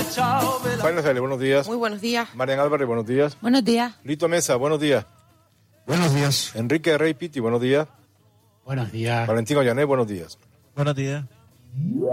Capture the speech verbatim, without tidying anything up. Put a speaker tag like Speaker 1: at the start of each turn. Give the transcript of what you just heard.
Speaker 1: Juan Nazaré, buenos días.
Speaker 2: Muy buenos días.
Speaker 1: Marian Álvarez, buenos días.
Speaker 3: Buenos días.
Speaker 1: Lito Mesa, buenos días.
Speaker 4: Buenos días.
Speaker 1: Enrique Rey Piti, buenos días.
Speaker 4: Buenos días.
Speaker 1: Valentín Ollané, buenos días.
Speaker 4: Buenos días.